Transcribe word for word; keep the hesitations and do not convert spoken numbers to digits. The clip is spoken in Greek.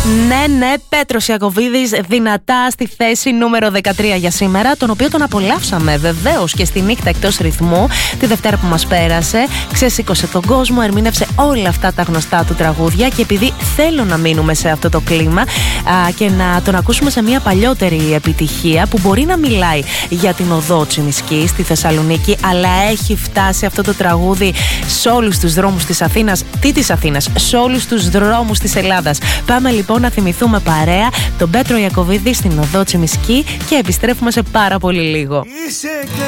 Ναι, ναι, Πέτρος Ιακωβίδης δυνατά στη θέση νούμερο δεκατρία για σήμερα, τον οποίο τον απολαύσαμε βεβαίως και στη νύχτα εκτός ρυθμού τη Δευτέρα που μας πέρασε. Ξεσήκωσε τον κόσμο, ερμήνευσε όλα αυτά τα γνωστά του τραγούδια και επειδή θέλω να μείνουμε σε αυτό το κλίμα α, και να τον ακούσουμε σε μια παλιότερη επιτυχία που μπορεί να μιλάει για την οδό Τσιμισκή στη Θεσσαλονίκη, αλλά έχει φτάσει αυτό το τραγούδι σε όλους τους δρόμους της Αθήνας, τι της Αθήνας, σε όλους τους δρόμους της Ελλάδας. Πάμε λοιπόν να θυμηθούμε παρέα τον Πέτρο Ιακωβίδη στην οδό Τσιμισκή και επιστρέφουμε σε πάρα πολύ λίγο.